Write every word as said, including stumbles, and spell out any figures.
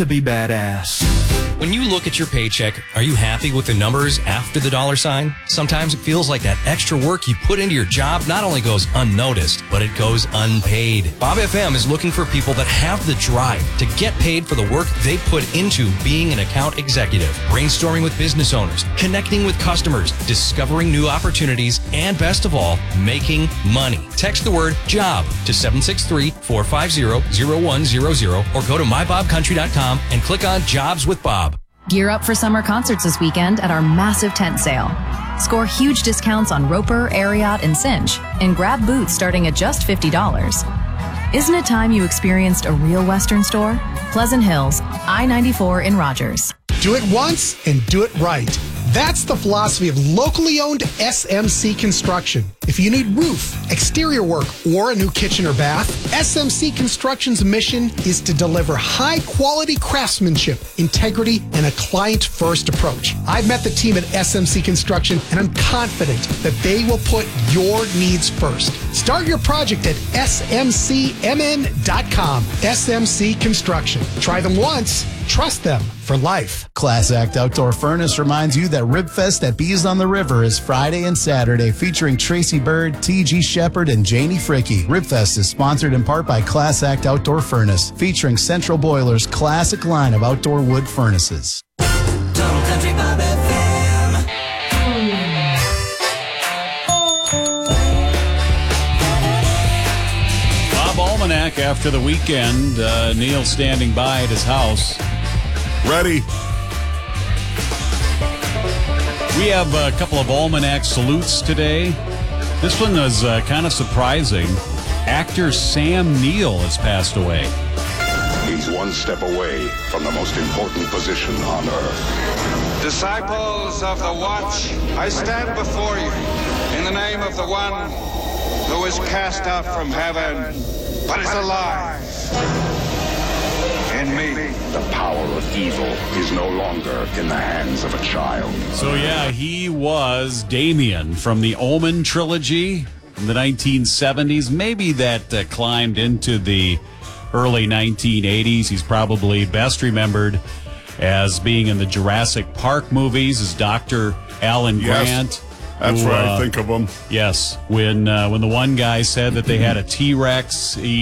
to be badass. When you look at your paycheck, are you happy with the numbers after the dollar sign? Sometimes it feels like that extra work you put into your job not only goes unnoticed, but it goes unpaid. Bob F M is looking for people that have the drive to get paid for the work they put into being an account executive, brainstorming with business owners, connecting with customers, discovering new opportunities, and best of all, making money. Text the word JOB to seven six three, four five zero, zero one zero zero or go to my bob country dot com and click on Jobs with Bob. Gear up for summer concerts this weekend at our massive tent sale. Score huge discounts on Roper, Ariat, and Cinch, and grab boots starting at just fifty dollars. Isn't it time you experienced a real Western store? Pleasant Hills, I ninety-four in Rogers. Do it once and do it right. That's the philosophy of locally owned S M C Construction. If you need roof, exterior work, or a new kitchen or bath, S M C Construction's mission is to deliver high-quality craftsmanship, integrity, and a client-first approach. I've met the team at S M C Construction, and I'm confident that they will put your needs first. Start your project at S M C M N dot com. S M C Construction. Try them once, trust them for life. Class Act Outdoor Furnace reminds you that Ribfest at Bees on the River is Friday and Saturday, featuring Tracy Bird, T G Shepard, and Janie Fricky. Ribfest is sponsored in part by Class Act Outdoor Furnace, featuring Central Boiler's classic line of outdoor wood furnaces. Total Country Bob F M. Bob Almanac after the weekend. Uh, Neil standing by at his house. Ready. We have a couple of Almanac salutes today. This one was uh, kind of surprising. Actor Sam Neill has passed away. He's one step away from the most important position on earth. Disciples of the watch, I stand before you in the name of the one who is cast out from heaven, but is alive in me. The power of evil is no longer in the hands of a child. So yeah, he was Damien from the Omen trilogy in the nineteen seventies. Maybe that uh, climbed into the early nineteen eighties. He's probably best remembered as being in the Jurassic Park movies as Doctor Alan Yes, Grant. that's who, what uh, I think of him. Yes, when uh, when the one guy said that they had a T-Rex, he